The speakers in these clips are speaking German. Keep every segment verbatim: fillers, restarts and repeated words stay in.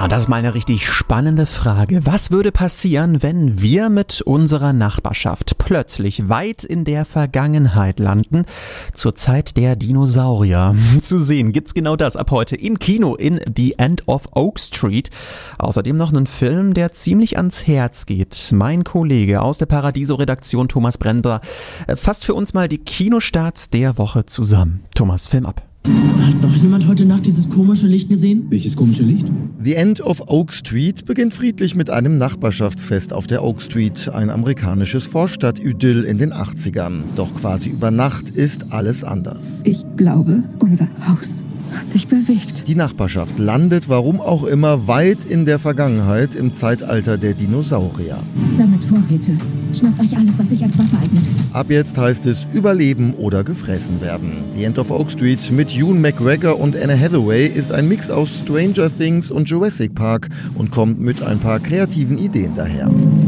Ja, das ist mal eine richtig spannende Frage. Was würde passieren, wenn wir mit unserer Nachbarschaft plötzlich weit in der Vergangenheit landen, zur Zeit der Dinosaurier? Zu sehen gibt's genau das ab heute im Kino in The End of Oak Street. Außerdem noch einen Film, der ziemlich ans Herz geht. Mein Kollege aus der Paradiso-Redaktion, Thomas Brendler, fasst für uns mal die Kinostarts der Woche zusammen. Thomas, Film ab. Hat noch jemand heute Nacht dieses komische Licht gesehen? Welches komische Licht? The End of Oak Street beginnt friedlich mit einem Nachbarschaftsfest auf der Oak Street, ein amerikanisches Vorstadt-Idyll in den achtzigern. Doch quasi über Nacht ist alles anders. Ich glaube, unser Haus hat sich bewegt. Die Nachbarschaft landet, warum auch immer, weit in der Vergangenheit, im Zeitalter der Dinosaurier. Sammelt Vorräte. Schnappt euch alles, was sich als Waffe eignet. Ab jetzt heißt es überleben oder gefressen werden. The End of Oak Street mit Ewan McGregor und Anne Hathaway ist ein Mix aus Stranger Things und Jurassic Park und kommt mit ein paar kreativen Ideen daher.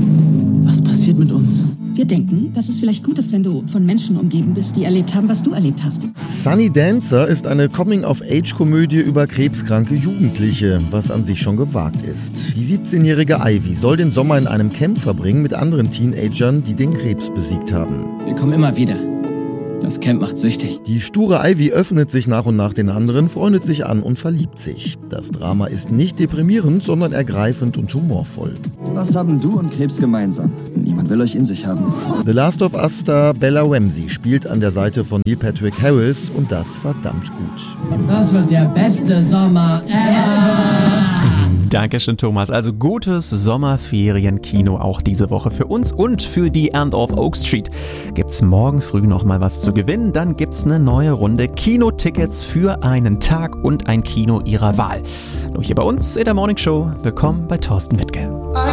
Was passiert mit uns? Wir denken, dass es vielleicht gut ist, wenn du von Menschen umgeben bist, die erlebt haben, was du erlebt hast. Sunny Dancer ist eine Coming-of-Age-Komödie über krebskranke Jugendliche, was an sich schon gewagt ist. Die siebzehnjährige Ivy soll den Sommer in einem Camp verbringen mit anderen Teenagern, die den Krebs besiegt haben. Wir kommen immer wieder. Das Camp macht süchtig. Die sture Ivy öffnet sich nach und nach den anderen, freundet sich an und verliebt sich. Das Drama ist nicht deprimierend, sondern ergreifend und humorvoll. Was haben du und Krebs gemeinsam? Niemand will euch in sich haben. The Last of Us-Star Bella Ramsey spielt an der Seite von Neil Patrick Harris und das verdammt gut. Das wird der beste Sommer ever! Dankeschön, Thomas. Also gutes Sommerferienkino auch diese Woche für uns und für The End of Oak Street. Gibt's morgen früh noch mal was zu gewinnen, dann gibt's eine neue Runde Kinotickets für einen Tag und ein Kino Ihrer Wahl. Nur hier bei uns in der Morning Show. Willkommen bei Thorsten Wittke.